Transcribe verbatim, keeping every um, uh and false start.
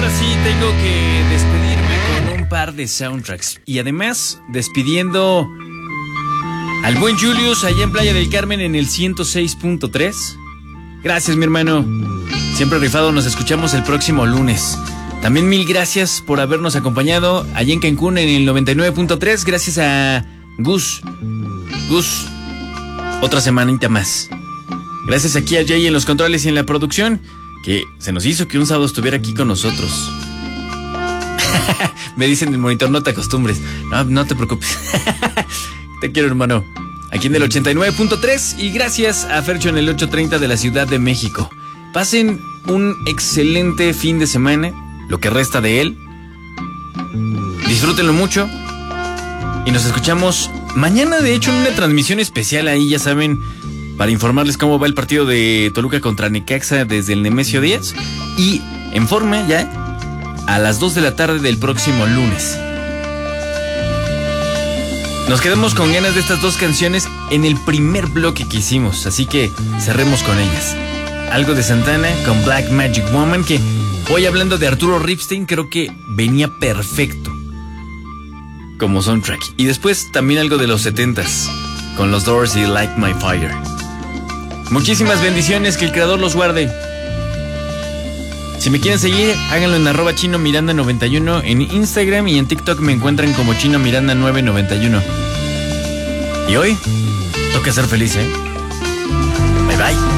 ahora sí tengo que despedirme con un par de soundtracks. Y además, despidiendo al buen Julius allá en Playa del Carmen en el ciento seis punto tres. Gracias, mi hermano. Siempre rifado, nos escuchamos el próximo lunes. También mil gracias por habernos acompañado allá en Cancún en el noventa y nueve punto tres. Gracias a Gus. Gus, otra semanita más. Gracias aquí a Jay en los controles y en la producción, que se nos hizo que un sábado estuviera aquí con nosotros. Me dicen en el monitor, no te acostumbres. No, no te preocupes. Te quiero, hermano. Aquí en el ochenta y nueve punto tres. Y gracias a Fercho en el ochocientos treinta de la Ciudad de México. Pasen un excelente fin de semana, lo que resta de él. Disfrútenlo mucho. Y nos escuchamos mañana, de hecho, en una transmisión especial ahí, ya saben, para informarles cómo va el partido de Toluca contra Necaxa desde el Nemesio diez. Y en forma ya a las dos de la tarde del próximo lunes. Nos quedamos con ganas de estas dos canciones en el primer bloque que hicimos, así que cerremos con ellas. Algo de Santana con Black Magic Woman, que hoy hablando de Arturo Ripstein creo que venía perfecto como soundtrack. Y después también algo de los setentas con los Doors y Light My Fire. Muchísimas bendiciones, que el creador los guarde. Si me quieren seguir, háganlo en arroba Chino Miranda noventa y uno en Instagram, y en TikTok me encuentran como Chino Miranda nueve noventa y uno. Y hoy toca ser feliz, ¿eh? Bye bye.